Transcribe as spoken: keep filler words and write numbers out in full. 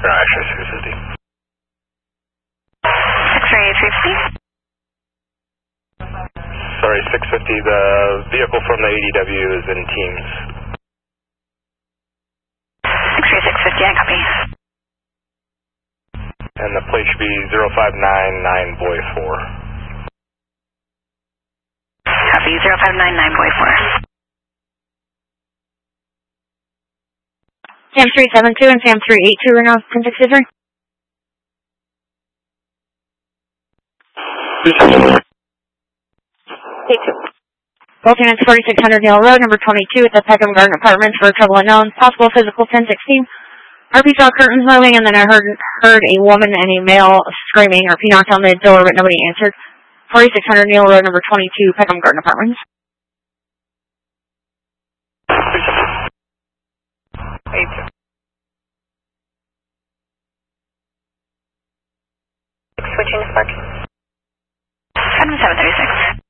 Garage six fifty. X-ray three fifty. Sorry, six fifty. The vehicle from the A D W is in Teams. X-ray six fifty, I copy. And the plate should be zero five nine nine boy four. Copy, zero five nine nine boy four. Sam three seven two and Sam three eight two are now contact scissor. eight two. Both units forty-six hundred Neal Road, number twenty-two at the Peckham Garden Apartments for trouble unknown. Possible physical ten sixteen. R P saw curtains moving and then I heard heard a woman and a male screaming. R P knocked on the door but nobody answered. forty-six hundred Neal Road, number twenty-two, Peckham Garden Apartments. eight two. Switching to Spark. seven seven thirty-six.